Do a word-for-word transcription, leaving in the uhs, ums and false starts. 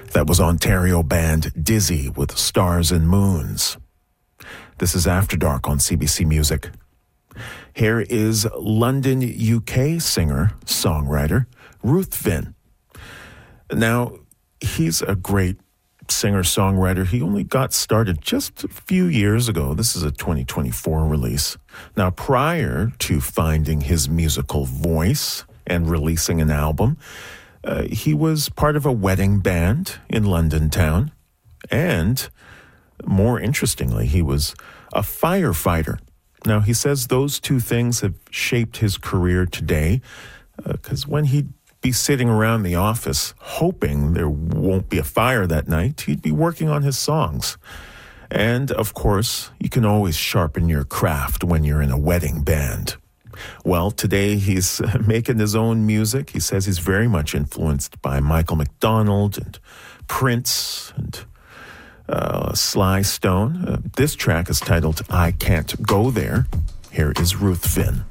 That was Ontario band Dizzy with Stars and Moons. This is After Dark on C B C Music. Here is London, U K singer, songwriter Ruth Vin. Now, he's a great singer-songwriter. He only got started just a few years ago. This is a twenty twenty-four release. Now, prior to finding his musical voice and releasing an album, uh, he was part of a wedding band in London town. And more interestingly, he was a firefighter. Now, he says those two things have shaped his career today, because uh, when he'd be sitting around the office hoping there won't be a fire that night, he'd be working on his songs. And, of course, you can always sharpen your craft when you're in a wedding band. Well, today he's making his own music. He says he's very much influenced by Michael McDonald and Prince and uh, Sly Stone. Uh, this track is titled I Can't Go There. Here is Ruth Vin.